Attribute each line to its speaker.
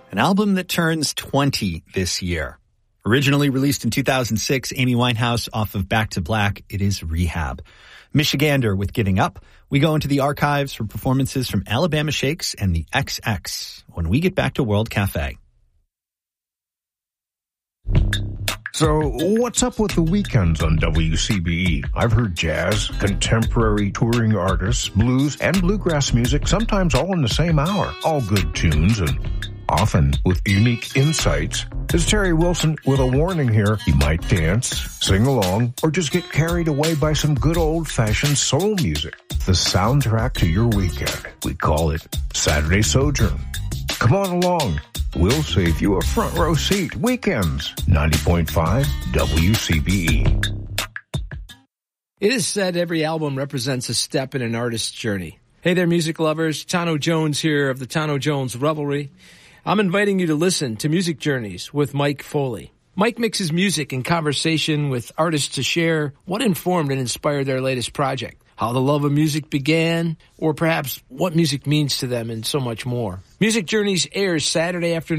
Speaker 1: An album that turns 20 this year. Originally released in 2006, Amy Winehouse off of Back to Black, it is Rehab. Michigander with Getting Up. We go into the archives for performances from Alabama Shakes and the XX when we get back to World Cafe.
Speaker 2: So, what's up with the weekends on WCBE? I've heard jazz, contemporary touring artists, blues, and bluegrass music, sometimes all in the same hour. All good tunes and often with unique insights. This is Terry Wilson with a warning here. You might dance, sing along, or just get carried away by some good old-fashioned soul music. The soundtrack to your weekend. We call it Saturday Sojourn. Come on along. We'll save you a front row seat. Weekends, 90.5 WCBE.
Speaker 3: It is said every album represents a step in an artist's journey. Hey there, music lovers. Tano Jones here of the Tano Jones Revelry. I'm inviting you to listen to Music Journeys with Mike Foley. Mike mixes music and conversation with artists to share what informed and inspired their latest project, how the love of music began, or perhaps what music means to them, and so much more. Music Journeys airs Saturday afternoon